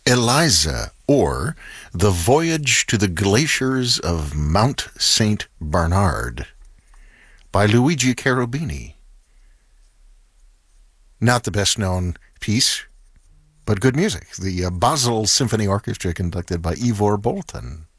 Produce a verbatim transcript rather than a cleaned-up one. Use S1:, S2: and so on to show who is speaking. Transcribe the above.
S1: Eliza, or The Voyage to the Glaciers of Mount Saint Bernard by Luigi Cherubini. Not the best-known piece, but good music. The uh, Basel Symphony Orchestra, conducted by Ivor Bolton.